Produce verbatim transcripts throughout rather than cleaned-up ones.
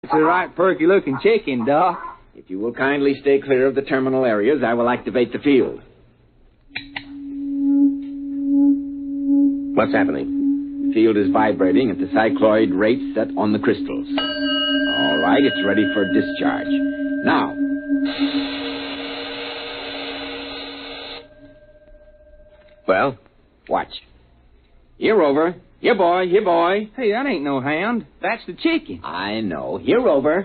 It's a right perky-looking chicken, Doc. If you will kindly stay clear of the terminal areas, I will activate the field. What's happening? The field is vibrating at the cycloid rate set on the crystals. All right, it's ready for discharge. Now. Well? Watch. Here, Rover. Here, boy. Here, boy. Hey, that ain't no hound. That's the chicken. I know. Here, Rover.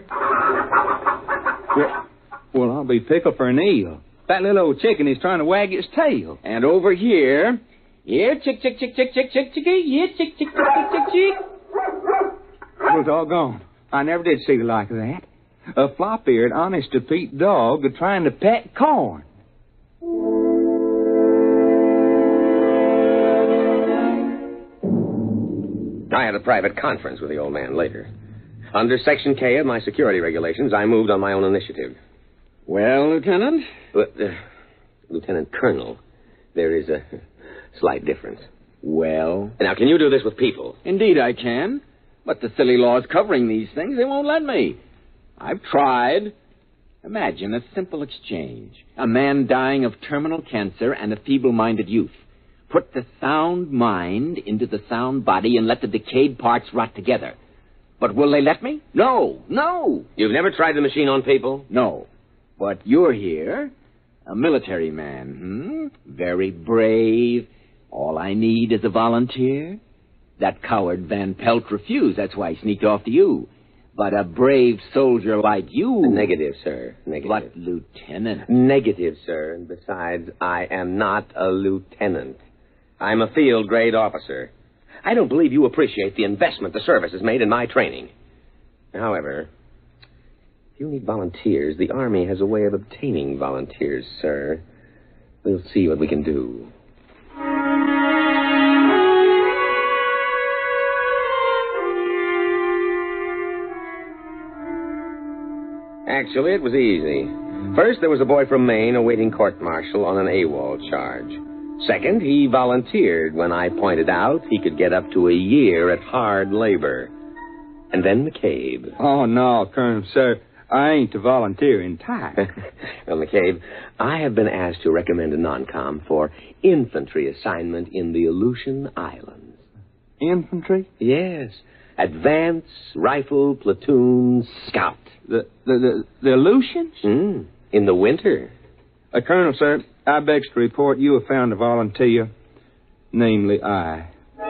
Well, well, I'll be pickled for an eel. That little old chicken is trying to wag its tail. And over here. Here, chick, chick, chick, chick, chick, chick, chicky. Here, chick, chick, chick, chick, chick, chick. Well, doggone. I never did see the like of that. A flop-eared, honest-to-Pete dog trying to peck corn. I had a private conference with the old man later. Under Section K of my security regulations, I moved on my own initiative. Well, Lieutenant? But, uh, Lieutenant Colonel, there is a slight difference. Well? Now, can you do this with people? Indeed I can. But the silly laws covering these things, they won't let me. I've tried. Imagine a simple exchange. A man dying of terminal cancer and a feeble-minded youth. Put the sound mind into the sound body and let the decayed parts rot together. But will they let me? No, no. You've never tried the machine on people? No. But you're here, a military man, hmm? Very brave. All I need is a volunteer. That coward Van Pelt refused. That's why he sneaked off to you. But a brave soldier like you... Negative, sir. Negative. But, Lieutenant... Negative, sir. And besides, I am not a lieutenant. I'm a field-grade officer. I don't believe you appreciate the investment the service has made in my training. However, if you need volunteers, the Army has a way of obtaining volunteers, sir. We'll see what we can do. Actually, it was easy. First, there was a boy from Maine awaiting court-martial on an AWOL charge. Second, he volunteered when I pointed out he could get up to a year at hard labor. And then McCabe. Oh, no, Colonel, sir. I ain't a volunteering type. Well, McCabe, I have been asked to recommend a non-com for infantry assignment in the Aleutian Islands. Infantry? Yes. Advance Rifle Platoon Scout. The the the, the Aleutians? Mm, in the winter. Uh, Colonel, sir, I beg to report you have found a volunteer, namely I.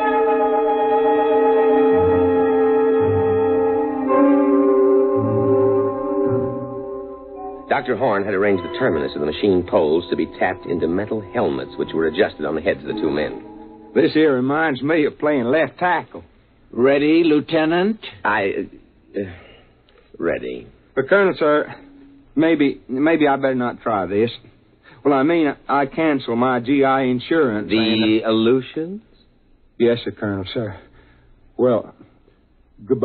Doctor Horn had arranged the terminus of the machine poles to be tapped into metal helmets which were adjusted on the heads of the two men. This here reminds me of playing left tackle. Ready, Lieutenant? I... Uh, uh, ready. But, Colonel, sir, maybe maybe I better not try this. Well, I mean, I cancel my G I insurance. The and, uh, Aleutians? Yes, sir, Colonel, sir. Well, goodbye.